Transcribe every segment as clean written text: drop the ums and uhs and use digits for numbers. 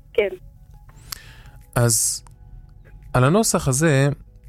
כן. אז על הנוסח הזה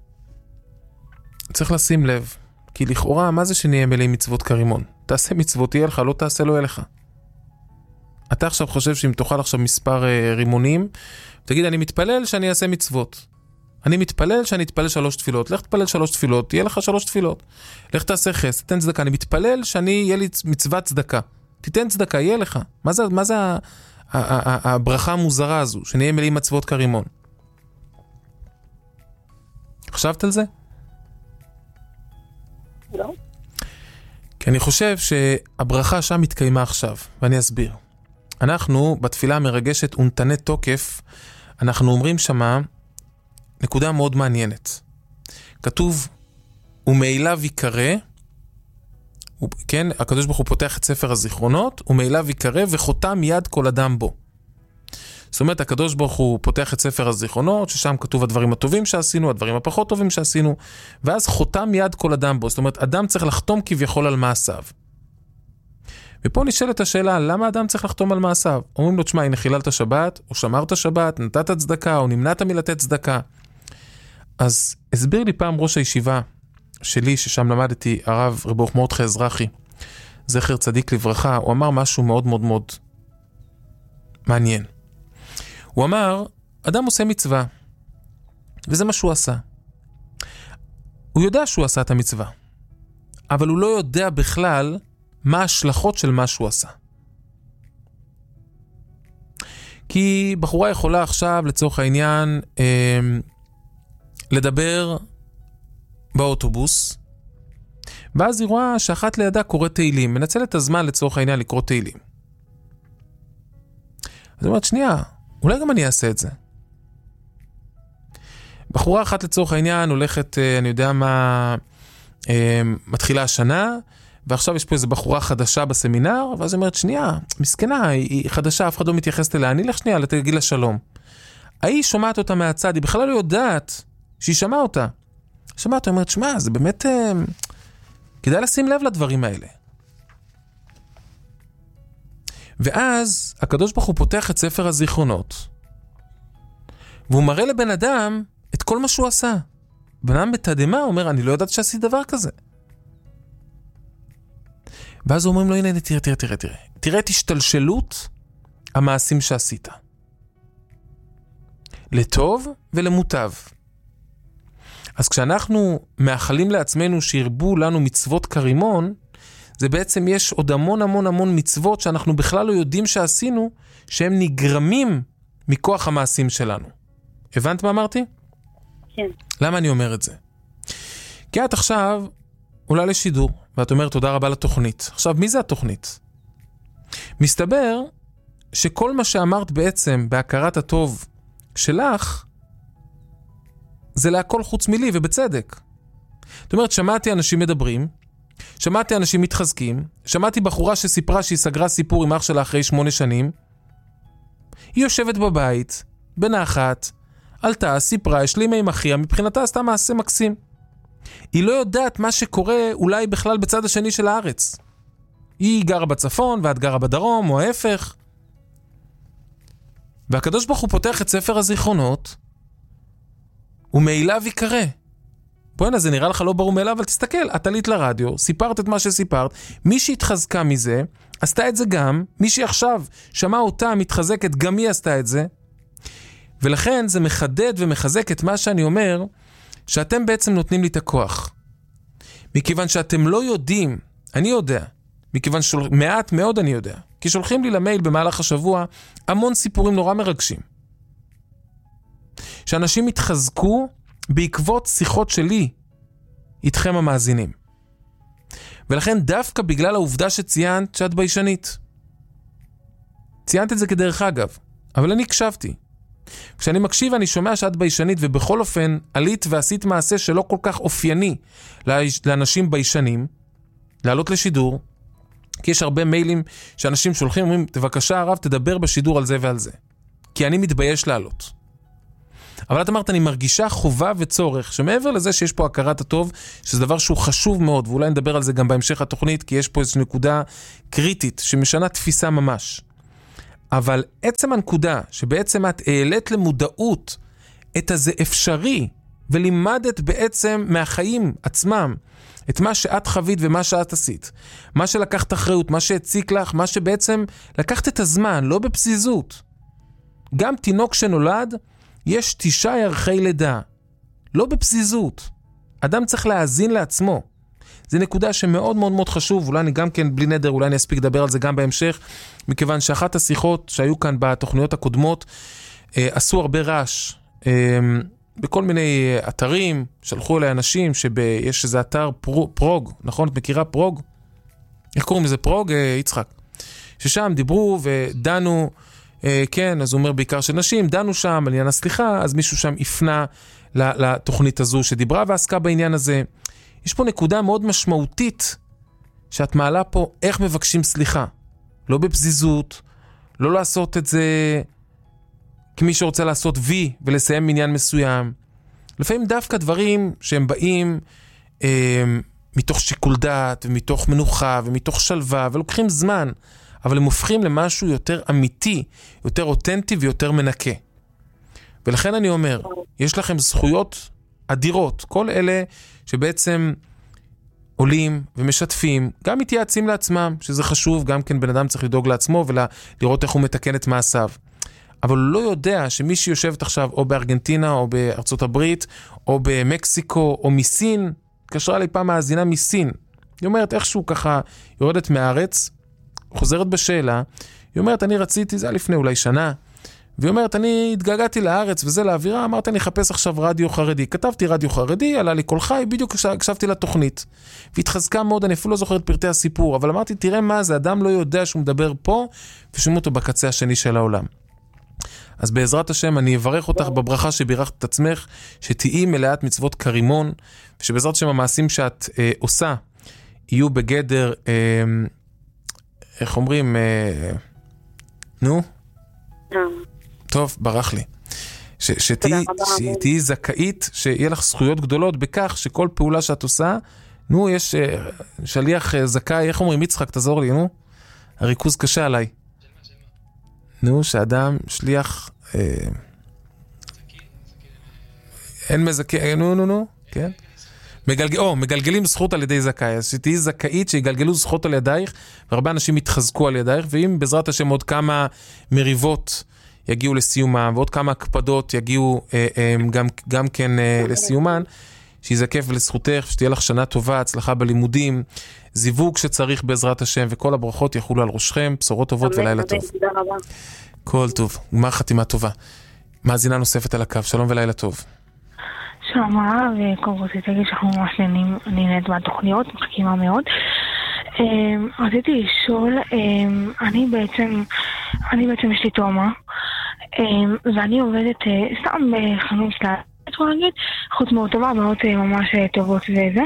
צריך לשים לב, כי לכאורה מה זה שנהיה מלאי מצוות כרימון? תעשה מצוות יהיה לך, לא תעשה לא יהיה לך. אתה עכשיו חושב שאם תאכל עכשיו מספר רימונים, תגיד אני מתפלל שאני אעשה מצוות. אני מתפלל שאני אתפלל 3 תפילות. לך תפלל 3 תפילות, יהיה לך 3 תפילות. לך תעשה חסד, תתן צדקה. אני מתפלל שאני יהיה לי מצוות צדקה. תיתן צדקה, יהיה לך. מה זה הברכה המוזרה הזו, שנהיה מלאים מצוות כרימון? חשבת על זה? לא. כי אני חושב שהברכה שם מתקיימה עכשיו, ואני אסביר. אנחנו בתפילה המרגשת ונתנה תוקף, אנחנו אומרים שמה נקודה מאוד מעניינת. כתוב, ומאליו יקרא, כן, הקדוש ברוך הוא פותח את ספר הזיכרונות, ומאליו יקרא וחותם יד כל אדם בו. זאת אומרת, הקדוש ברוך הוא פותח את ספר הזיכרונות, ששם כתוב הדברים הטובים שעשינו, הדברים הפחות טובים שעשינו, ואז חותם יד כל אדם בו. זאת אומרת, אדם צריך לחתום כביכול על מעשיו. ופה נשאלת השאלה, למה אדם צריך לחתום על מעשיו? אומרים לו, תשמע, הנה חיללת שבת, או שמרת שבת, נתת צדקה, או נמנעת מלתת צדקה. אז הסביר לי פעם ראש הישיבה שלי, ששם למדתי, הרב רב ברוך מרדכי אזרחי, זכר צדיק לברכה, הוא אמר משהו מאוד מאוד מאוד מעניין. הוא אמר, אדם עושה מצווה, וזה מה שהוא עשה. הוא יודע שהוא עשה את המצווה, אבל הוא לא יודע בכלל מה ההשלכות של מה שהוא עשה. כי בחורה יכולה עכשיו, לצורך העניין, לדבר באוטובוס, ואז היא רואה שאחת לידה קוראת תהילים, מנצל את הזמן לצורך העניין לקרוא תהילים. אז היא אומרת, שנייה, אולי גם אני אעשה את זה. בחורה אחת לצורך העניין הולכת, אני יודע מה, מתחילה השנה, ועכשיו יש פה איזו בחורה חדשה בסמינר, ואז היא אומרת, שנייה, מסכנה, היא חדשה, אף אחד לא מתייחסת אליה, אני לך שנייה, תגיד לה שלום. היא שומעת אותה מהצד, היא בכלל לא יודעת שהיא שמעה אותה. שמעת, היא אומרת, שמע, זה באמת, כדאי לשים לב לדברים האלה. ואז הקדוש ברוך הוא פותח את ספר הזיכרונות, והוא מראה לבן אדם את כל מה שהוא עשה. בן אדם בתדהמה אומר, אני לא יודעת שעשית דבר כזה. ואז אומרים לו, הנה, תראה את השתלשלות המעשים שעשית. לטוב ולמוטב. אז כשאנחנו מאחלים לעצמנו שירבו לנו מצוות כרימון, זה בעצם יש עוד המון המון המון מצוות שאנחנו בכלל לא יודעים שעשינו, שהם נגרמים מכוח המעשים שלנו. הבנת מה אמרתי? כן. למה אני אומר את זה? כי את עכשיו עולה לשידור, ואת אומרת תודה רבה לתוכנית. עכשיו, מי זה התוכנית? מסתבר שכל מה שאמרת בעצם בהכרת הטוב שלך, זה להכל חוץ מילי, ובצדק. זאת אומרת, שמעתי אנשים מדברים, שמעתי אנשים מתחזקים, שמעתי בחורה שסיפרה שהיא סגרה סיפור עם אח שלה אחרי 8 שנים, היא יושבת בבית, בנחת, עלתה, סיפרה, השלימה עם אחיה, מבחינתה עשתה מעשה מקסים. היא לא יודעת מה שקורה אולי בכלל בצד השני של הארץ. היא גרה בצפון ואת גרה בדרום, או ההפך. והקדוש ברוך הוא פותח את ספר הזיכרונות, ומאליו יקרא. בוא'נה, זה נראה לך לא ברור מאליו, אבל תסתכל, את עלית לרדיו, סיפרת את מה שסיפרת, מי שהתחזקה מזה, עשתה את זה גם, מי שעכשיו שמע אותה מתחזקת, גם היא עשתה את זה, ולכן זה מחדד ומחזק את מה שאני אומר, שאתם בעצם נותנים לי את הכוח. מכיוון שאתם לא יודעים, אני יודע, מכיוון מעט מאוד אני יודע, כי שולחים לי למייל במהלך השבוע המון סיפורים נורא מרגשים. שאנשים התחזקו בעקבות שיחות שלי איתכם המאזינים. ולכן דווקא בגלל העובדה שציינת שאת ביישנית. ציינת את זה כדרך אגב, אבל אני הקשבתי. כשאני מקשיב אני שומע שאת ביישנית, ובכל אופן עלית ועשית מעשה שלא כל כך אופייני לאנשים ביישנים, לעלות לשידור, כי יש הרבה מיילים שאנשים שולחים, אומרים, בבקשה הרב, תדבר בשידור על זה ועל זה. כי אני מתבייש לעלות. אבל את אמרת, אני מרגישה חובה וצורך, שמעבר לזה שיש פה הכרת הטוב, שזה דבר שהוא חשוב מאוד, ואולי נדבר על זה גם בהמשך התוכנית, כי יש פה איזו נקודה קריטית, שמשנה תפיסה ממש. אבל עצם הנקודה שבעצם את העלית למודעות את הזה אפשרי, ולימדת בעצם מהחיים עצמם את מה שאת חווית ומה שאת עשית, מה שלקחת אחריות, מה שהציק לך, מה שבעצם לקחת את הזמן, לא בפזיזות. גם תינוק שנולד, יש 9 ירחי לידה, לא בפזיזות. אדם צריך להאזין לעצמו. זה נקודה שמאוד מאוד מאוד חשוב, אולי אני גם כן בלי נדר, אולי אני אספיק לדבר על זה גם בהמשך, מכיוון שאחת השיחות שהיו כאן בתוכניות הקודמות, עשו הרבה רעש, בכל מיני אתרים, שלחו אליי אנשים שיש איזה אתר פרוג, נכון? את מכירה פרוג? איך קוראים לזה פרוג? יצחק. ששם דיברו ודנו, כן, אז הוא אומר בעיקר של נשים, דנו שם על עניין הסליחה, אז מישהו שם הפנה לתוכנית הזו שדיברה ועסקה בעניין הזה. יש פה נקודה מאוד משמעותית שאת מעלה פה איך מבקשים סליחה. לא בפזיזות, לא לעשות את זה כמי שרוצה לעשות וי ולסיים עניין מסוים. לפעמים דווקא דברים שהם באים מתוך שיקול דעת ומתוך מנוחה ומתוך שלווה ולוקחים זמן, אבל הם הופכים למשהו יותר אמיתי, יותר אותנטי ויותר מנקה. ולכן אני אומר, יש לכם זכויות אדירות, כל אלה שבעצם עולים ומשתפים, גם מתייעצים לעצמם, שזה חשוב, גם כן בן אדם צריך לדאוג לעצמו ולראות איך הוא מתקן את מעשיו. אבל הוא לא יודע שמי שיושבת עכשיו או בארגנטינה או בארצות הברית או במקסיקו או מסין, התקשרה לי פעם מאזינה מסין, היא אומרת איכשהו ככה, יורדת מהארץ, חוזרת בשאלה, היא אומרת אני רציתי, זה היה לפני אולי שנה, והיא אומרת אני התגעגעתי לארץ וזה לאווירה, אמרת אני אחפש עכשיו רדיו חרדי, כתבתי רדיו חרדי, עלה לי כל חי, בדיוק הקשבתי לתוכנית, והתחזקה מאוד, אני אפילו לא זוכרת פרטי הסיפור, אבל אמרתי תראה מה זה, אדם לא יודע שהוא מדבר פה, ושומעים אותו בקצה השני של העולם. אז בעזרת השם אני אברך אותך בברכה שבירכת את עצמך, שתהיי מלאת מצוות קרימון, ושבעזרת השם המעשים שאת עושה, יהיו בגדר, איך אומרים, נו? טוב, ברח לי. שתהיי זכאית, שיהיה לך זכויות גדולות בכך שכל פעולה שאת עושה, נו, יש שליח זכאי, איך אומרים, יצחק, תעזור לי, נו? הריכוז קשה עליי. נו, שאדם שליח, אין מזכה, נו, כן? מגלגלים זכות על ידי זכאי, אז שתהי זכאית שיגלגלו זכות על ידייך, והרבה אנשים יתחזקו על ידייך, ואם בעזרת השם עוד כמה מריבות יגיעו לסיומן, ועוד כמה הקפדות יגיעו גם כן לסיומן, שיזקף לזכותך, שתהיה לך שנה טובה, הצלחה בלימודים, זיווג שצריך בעזרת השם, וכל הברכות יחולו על ראשכם, בשורות טובות ולילה טוב. תודה רבה. כל טוב, גמר חתימה טובה. מאזינה נוספת על הקו, שלום ולילה טוב. שלום הרב, וקודם רציתי להגיד שאנחנו ממש אני נהנית מהתוכניות, מחכימה מאוד. רציתי לשאול, אני בעצם יש לי תאומה, ואני עובדת סתם בחנות סלט, יכול להגיד, חוץ מאוד טובה, מאוד ממש טובות וזה.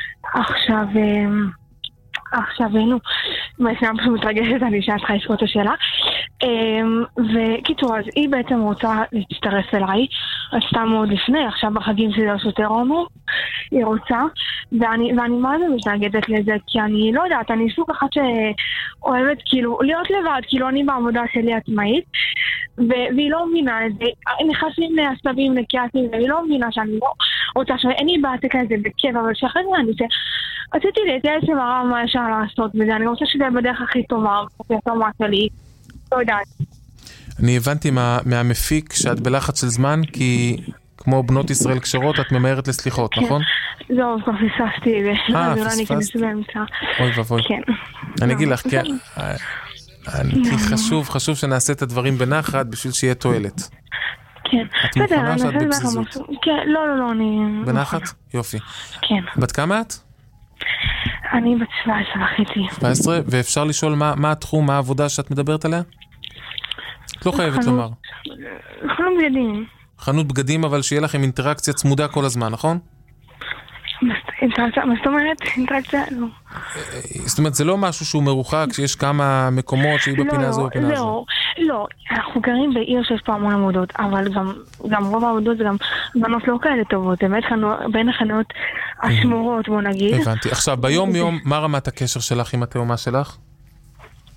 עכשיו, מהסנם פשוט מתרגשת, אני שאלה צריכה לשאול את השאלה. וקיצור, אז היא בעצם רוצה להצטרף אליי, עשתה מאוד לפני, עכשיו בחגים שלי יותר עומר, היא רוצה, ואני מה זה מתנגדת לזה, כי אני לא יודעת, אני סוג אחת שאוהבת כאילו להיות לבד, כאילו אני בעבודה שלי עצמאית, והיא לא מבינה את זה, נכנסים לעשבים, לקיאטים, והיא לא מבינה שאני לא רוצה, אין לי בעתק לזה בכיף, אבל שאחרי זה אני רציתי להתייעץ עם הרב מה אפשר לעשות בזה, אני רוצה שזה בדרך הכי טובה, מה שלי, לא יודעת. אני הבנתי מהמפיק שאת בלחץ של זמן, כי כמו בנות ישראל קשרות, את ממהרת לסליחות, נכון? זהו, כבר פספסתי, פספסת. אוי ובוי. אני אגיד לך, כי חשוב שנעשה את הדברים בנחת, בשביל שיהיה תועלת. כן. את מוכנה שאת בפזיזות? כן, לא, אני... בנחת? יופי. כן. בת כמה את? אני בת 17 וחצי. 17, ואפשר לשאול מה התחום, מה העבודה שאת מדברת עליה? את לא חייבת לומר. חנות בגדים. חנות בגדים, אבל שיהיה לכם אינטראקציה צמודה כל הזמן, נכון? מה זאת אומרת? אינטראקציה? לא. זאת אומרת, זה לא משהו שהוא מרוחק, שיש כמה מקומות שהיא בפינה הזו ובפינה הזו. לא, אנחנו גרים בעיר שיש פה המון עבודות, אבל גם רוב העבודות זה גם בנות לא כאלה טובות, זה באמת בין החנויות השמורות, בוא נגיד. הבנתי. עכשיו, ביום יום, מה רמת הקשר שלך עם התאומה שלך?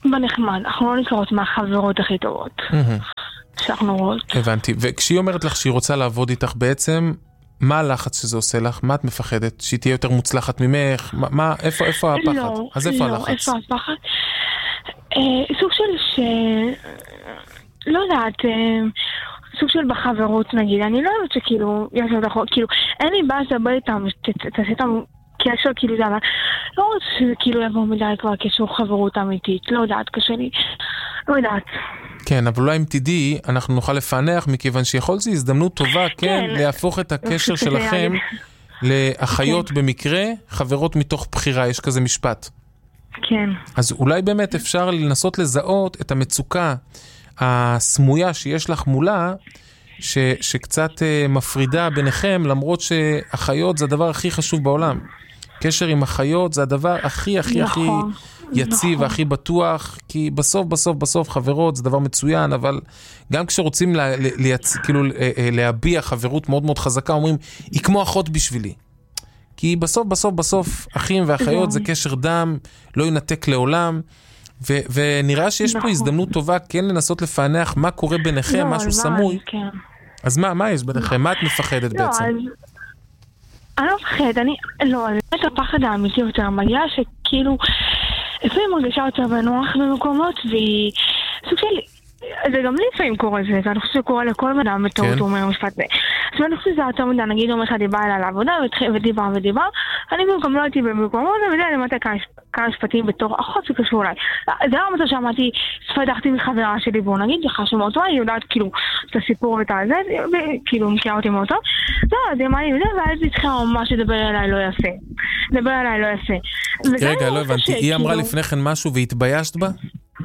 בנחמד, אנחנו לא נקראות מהחברות הכי טובות שאנחנו רואות. הבנתי, וכשהיא אומרת לך שהיא רוצה לעבוד איתך בעצם, מה הלחץ שזה עושה לך? מה את מפחדת? שהיא תהיה יותר מוצלחת ממך? איפה הפחד? לא, אז איפה לא, הלחץ? איפה הפחד? סוג של לא יודעת, סוג של בחברות נגיד, אני לא יודעת שכאילו, יש עוד אחרות, כאילו, אין לי בעיה לדבר איתם, תעשה איתם קשר כאילו זה, אבל לא רוצה שזה כאילו יבוא מדי כבר קשר חברות אמיתית, לא יודעת, קשה לי, לא יודעת. כן, אבל אולי אם תדעי, אנחנו נוכל לפענח, מכיוון שיכול זו הזדמנות טובה, כן, להפוך את הקשר שלכם לאחיות במקרה, חברות מתוך בחירה, יש כזה משפט. כן. אז אולי באמת אפשר לנסות לזהות את המצוקה הסמויה שיש לך מולה, שקצת מפרידה ביניכם, למרות שאחיות זה הדבר הכי חשוב בעולם. קשר עם אחיות זה הדבר הכי יציב והכי בטוח, כי בסוף חברות זה דבר מצוין, אבל גם כשרוצים כאילו להביע חברות מאוד מאוד חזקה, אומרים, היא כמו אחות בשבילי. כי בסוף אחים ואחיות זה קשר דם, לא ינתק לעולם, ונראה שיש פה הזדמנות טובה כן לנסות לפענח מה קורה ביניכם, משהו סמוי. אז מה יש ביניכם? מה את מפחדת בעצם? אני לא מפחדת, את הפחד האמיתי יותר מגיע שכאילו לפעמים מרגישה יותר בנוח במקומות, והיא סוג של, זה גם לי לפעמים קורה זה, ואני חושבת שקורה לכל אדם בטעות הוא אומר משפט זה. אז אני חושבת שזה יותר מדי, נגיד יום אחד היא באה אליי לעבודה ודיבר, אני גם לא הייתי במקומות, וזה אני אמרתי כמה משפטים בתור אחות שקשור אליי. זה לא מצב שאמרתי, ספדחתי מחברה שלי, בואו נגיד, חשוב מאותו, היא יודעת כאילו את הסיפור ואת הזה, כאילו מכירה אותי מאותו, אז היא אמרה לי, ואז היא צריכה ממש לדבר אליי לא יפה. רגע, לא הבנתי, היא אמרה לפני כן משהו והתביישת בה?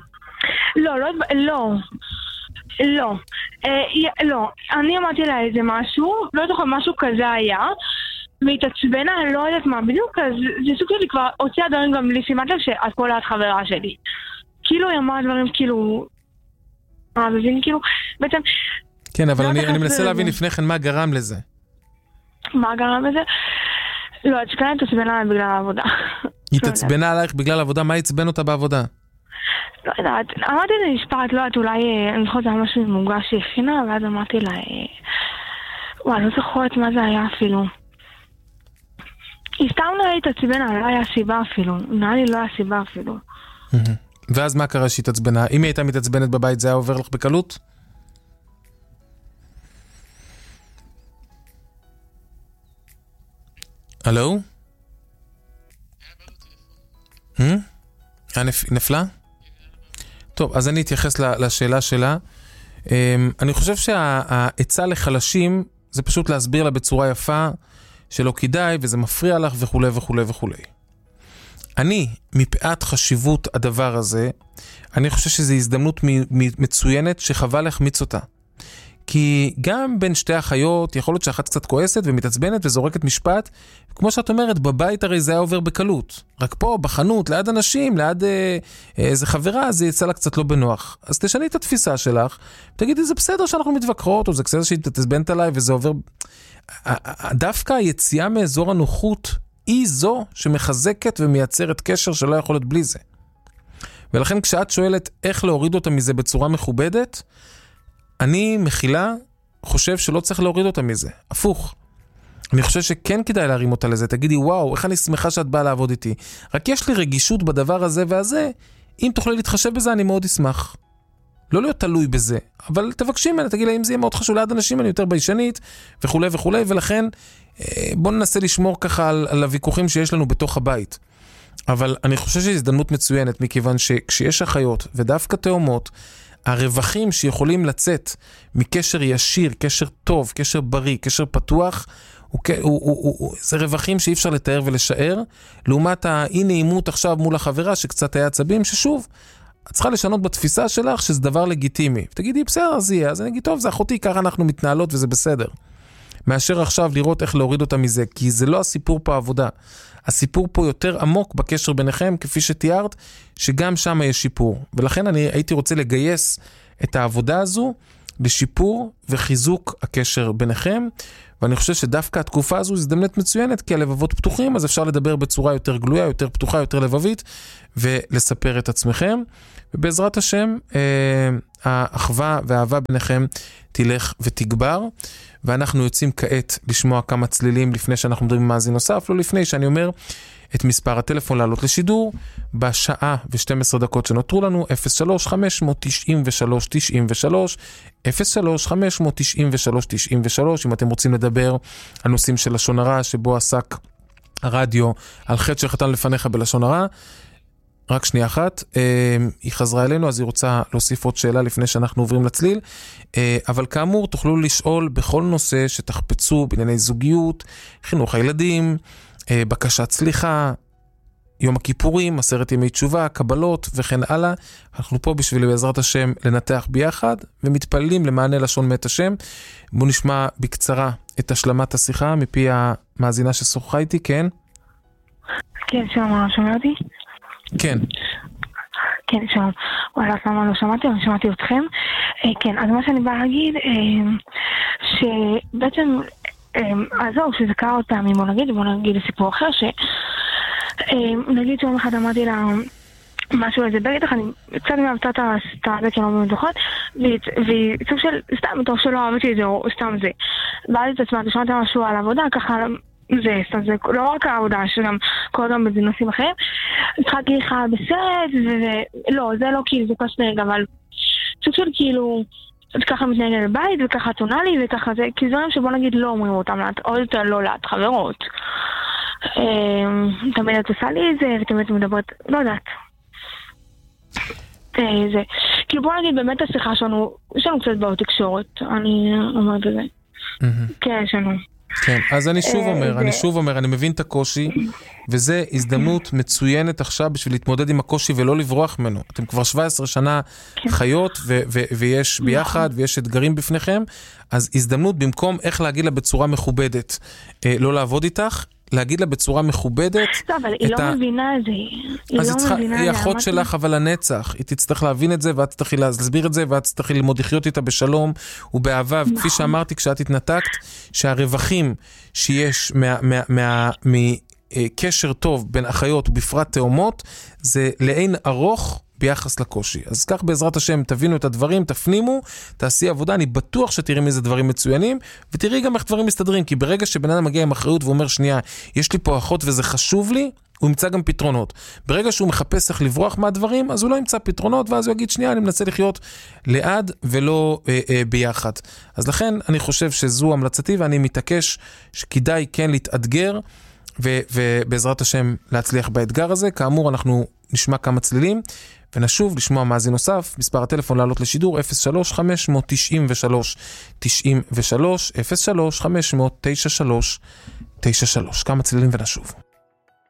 לא, אני אמרתי לה איזה משהו, לא יודעת משהו כזה היה, והתעצבנה, לא יודעת מה בדיוק, אז זה סוג שלי כבר הוציאה דברים גם לי שימת לב שאת כל את חברה שלי. כאילו היא אמרה דברים כאילו, כאילו, בעצם... כן, אבל אני מנסה להבין לפני כן מה גרם לזה. מה גרם לזה? לא, התעצבנה התעצבנה בגלל העבודה. היא התעצבנה עלייך בגלל העבודה? מה התעצבן אותה בעבודה? לא יודעת, אמרתי לה משפט, לא יודעת, אולי, אני זוכרת זה היה משהו מוגש שהכינה, ואז אמרתי לה, וואי, לא זוכרת מה זה היה אפילו. היא סתם לא הייתה ציבנה, לא היה סיבה אפילו. נראה לי לא היה סיבה אפילו. ואז מה קרה שהיא תעצבנה? אם היא הייתה מתעצבנת בבית, זה היה עובר לך בקלות? הלו? נפלה? טוב, אז אני אתייחס לשאלה שלה. אני חושב שהעצה לחלשים זה פשוט להסביר לה בצורה יפה שלא כדאי וזה מפריע לך וכו' וכו' וכו'. אני, מפאת חשיבות הדבר הזה, אני חושב שזו הזדמנות מצוינת שחבל להחמיץ אותה. כי גם בין שתי אחיות יכול להיות שאחת קצת כועסת ומתעצבנת וזורקת משפט, כמו שאת אומרת, בבית הרי זה היה עובר בקלות. רק פה, בחנות, ליד אנשים, ליד איזה חברה, זה יצא לה קצת לא בנוח. אז תשני את התפיסה שלך, תגידי, זה בסדר שאנחנו מתווכחות, או זה בסדר שהיא תתעצבנת עליי וזה עובר... דווקא היציאה מאזור הנוחות היא זו שמחזקת ומייצרת קשר שלא יכול להיות בלי זה. ולכן כשאת שואלת איך להוריד אותה מזה בצורה מכובדת, אני מחילה, חושב שלא צריך להוריד אותה מזה. הפוך. אני חושב שכן כדאי להרים אותה לזה. תגידי, וואו, איך אני שמחה שאת באה לעבוד איתי. רק יש לי רגישות בדבר הזה והזה. אם תוכלי להתחשב בזה, אני מאוד אשמח. לא להיות תלוי בזה. אבל תבקשי ממנה, תגיד לה, אם זה יהיה מאוד חשוב ליד אנשים, אני יותר ביישנית, וכו' וכו'. ולכן, בוא ננסה לשמור ככה על הוויכוחים שיש לנו בתוך הבית. אבל אני חושב שזו הזדמנות מצוינת, מכיוון שכשיש אחיות ודווקא תאומות, הרווחים שיכולים לצאת מקשר ישיר, קשר טוב, קשר בריא, קשר פתוח, זה רווחים שאי אפשר לתאר ולשער, לעומת האי נעימות עכשיו מול החברה שקצת היה עצבים, ששוב, את צריכה לשנות בתפיסה שלך שזה דבר לגיטימי. תגידי, בסדר, אז יהיה, אז אני אגיד, טוב, זה אחותי, ככה אנחנו מתנהלות וזה בסדר. מאשר עכשיו לראות איך להוריד אותה מזה, כי זה לא הסיפור פה העבודה. הסיפור פה יותר עמוק בקשר ביניכם, כפי שתיארת, שגם שם יש שיפור. ולכן אני הייתי רוצה לגייס את העבודה הזו, לשיפור וחיזוק הקשר ביניכם, ואני חושב שדווקא התקופה הזו הזדמנות מצוינת, כי הלבבות פתוחים, אז אפשר לדבר בצורה יותר גלויה, יותר פתוחה, יותר לבבית, ולספר את עצמכם, ובעזרת השם, האחווה והאהבה ביניכם תלך ותגבר, ואנחנו יוצאים כעת לשמוע כמה צלילים לפני שאנחנו מדברים עם מאזין נוסף, לא לפני שאני אומר את מספר הטלפון לעלות לשידור, בשעה ו12 דקות שנותרו לנו, 03-593-93-93, 03-593-93-93, אם אתם רוצים לדבר על נושאים של לשון הרע, שבו עסק הרדיו על חטא שחתן לפניך בלשון הרע. רק שנייה אחת, היא חזרה אלינו, אז היא רוצה להוסיף עוד שאלה לפני שאנחנו עוברים לצליל, אבל כאמור תוכלו לשאול בכל נושא שתחפצו בענייני זוגיות, חינוך הילדים, בקשת סליחה, יום הכיפורים, 10 ימי תשובה, קבלות וכן הלאה. אנחנו פה בשביל בעזרת השם לנתח ביחד, ומתפללים למענה לשון מת השם. בואו נשמע בקצרה את השלמת השיחה מפי המאזינה ששוחחה איתי, כן? כן, שלום, שומע אותי? כן. כן, שלום. וואלה, למה לא שמעתי, אבל שמעתי אתכם. כן, אז מה שאני באה להגיד, שבעצם, אז זהו, שזה קרה עוד פעמים, בוא נגיד לסיפור אחר, נגיד שיום אחד אמרתי לה משהו על זה בגדך, אני קצת מהבצעת את שלא במדוחות, והיא סוג של, סתם, טוב שלא אהבתי את זה, או סתם זה. ואז את עצמה, תשמעתי משהו על עבודה, ככה זה, סתם זה, לא רק העבודה, שגם כל גם בזה נושאים אחרים, התחלתי לך בסרט, ולא, זה לא כאילו, זה פסנג, אבל סוג של כאילו, ככה מתנהגת בבית, וככה תונה לי, וככה זה, כי זה דברים שבוא נגיד לא אומרים אותם לאט, עוד יותר לא לאט, חברות. תמיד את עושה לי את זה, ותמיד מדברת, לא יודעת. זה, כאילו בוא נגיד באמת השיחה שלנו, יש לנו קצת בעיות תקשורת, אני אומרת את זה. כן, יש לנו. כן, אז אני שוב אומר, אני מבין את הקושי, וזה הזדמנות מצוינת עכשיו בשביל להתמודד עם הקושי ולא לברוח ממנו. אתם כבר 17 שנה חיות ויש ביחד ויש אתגרים בפניכם, אז הזדמנות במקום איך להגיד לה בצורה מכובדת, לא לעבוד איתך, להגיד לה בצורה מכובדת. טוב, אבל היא לא מבינה את זה. היא אחות שלך, אבל הנצח. היא תצטרך להבין את זה, ואת תצטרכי להסביר את זה, ואת תצטרכי ללמוד לחיות איתה בשלום ובאהבה. וכפי שאמרתי כשאת התנתקת, שהרווחים שיש מקשר טוב בין אחיות ובפרט תאומות, זה לאין ארוך ביחס לקושי. אז כך בעזרת השם תבינו את הדברים, תפנימו, תעשי עבודה, אני בטוח שתראי איזה דברים מצוינים, ותראי גם איך דברים מסתדרים, כי ברגע שבן אדם מגיע עם אחריות ואומר שנייה, יש לי פה אחות וזה חשוב לי, הוא ימצא גם פתרונות. ברגע שהוא מחפש איך לברוח מהדברים, אז הוא לא ימצא פתרונות, ואז הוא יגיד שנייה, אני מנסה לחיות ליד ולא ביחד. אז לכן אני חושב שזו המלצתי, ואני מתעקש שכדאי כן להתאתגר, ובעזרת השם להצליח באתגר הזה. כאמור, אנחנו נשמע כמה צלילים, ונשוב לשמוע מאזין נוסף. מספר הטלפון לעלות לשידור 03-593-93-93, 03-593-93-93. כמה צלילים ונשוב.